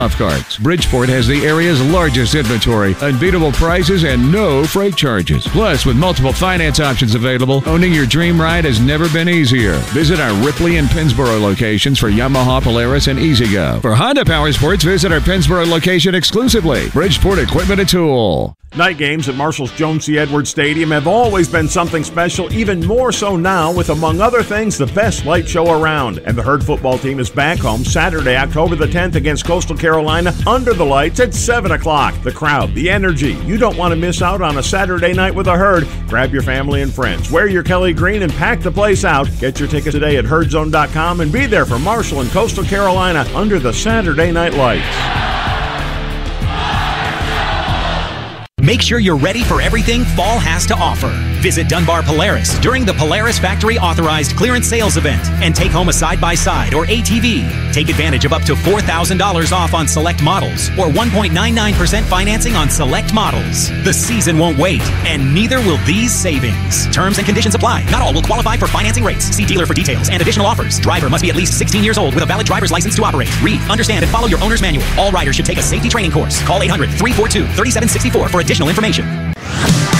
Golf carts. Bridgeport has the area's largest inventory, unbeatable prices, and no freight charges. Plus, with multiple finance options available, owning your dream ride has never been easier. Visit our Ripley and Pennsboro locations for Yamaha, Polaris, and E-Z-Go. For Honda Power Sports, visit our Pennsboro location exclusively. Bridgeport Equipment and Tool. Night games at Marshall's Jones C. Edwards Stadium have always been something special, even more so now with, among other things, the best light show around. And the Herd football team is back home Saturday, October the 10th against Coastal Carolina under the lights at 7 o'clock. The crowd, the energy. You don't want to miss out on a Saturday night with the Herd. Grab your family and friends. Wear your Kelly green and pack the place out. Get your tickets today at herdzone.com and be there for Marshall and Coastal Carolina under the Saturday night lights. Make sure you're ready for everything fall has to offer. Visit Dunbar Polaris during the Polaris Factory Authorized Clearance Sales Event and take home a side-by-side or ATV. Take advantage of up to $4,000 off on select models or 1.99% financing on select models. The season won't wait, and neither will these savings. Terms and conditions apply. Not all will qualify for financing rates. See dealer for details and additional offers. Driver must be at least 16 years old with a valid driver's license to operate. Read, understand, and follow your owner's manual. All riders should take a safety training course. Call 800-342-3764 for additional information.